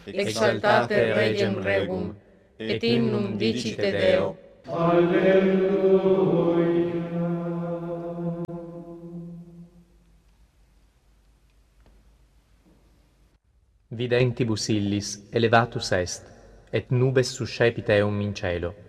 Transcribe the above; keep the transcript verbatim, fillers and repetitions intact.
exaltate regem regum, et innum dicite Deo. Videntibus illis elevatus est, et nubes suscepit eum in cielo.